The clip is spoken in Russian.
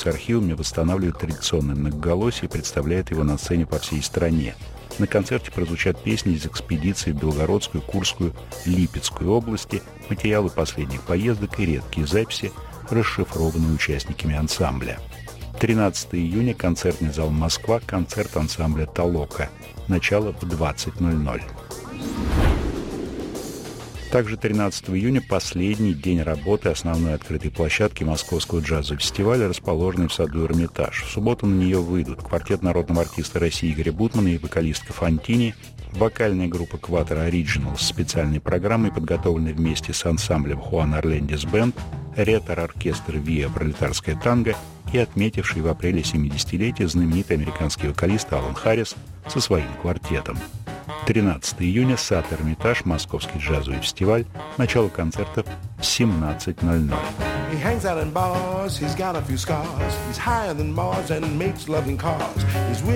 с архивами, восстанавливает традиционное многоголосие и представляет его на сцене по всей стране. На концерте прозвучат песни из экспедиций в Белгородскую, Курскую, Липецкую области, материалы последних поездок и редкие записи, расшифрованные участниками ансамбля. 13 июня, концертный зал «Москва», концерт ансамбля «Толока». Начало в 20:00. Также 13 июня последний день работы основной открытой площадки Московского джазового фестиваля, расположенной в саду Эрмитаж. В субботу на нее выйдут квартет народного артиста России Игоря Бутмана и вокалистка Фонтини, вокальная группа «Кватро Ориджиналс» с специальной программой, подготовленной вместе с ансамблем «Хуан Орлендис Бенд», ретро-оркестр «Виа Пролетарская танго» и отметивший в апреле 70-летие знаменитый американский вокалист Алан Харрис со своим квартетом. 13 июня, сад Эрмитаж, Московский джазовый фестиваль. Начало концертов в 17:00. He hangs out in bars, he's got a few scars. He's higher than Mars and makes loving cars. He's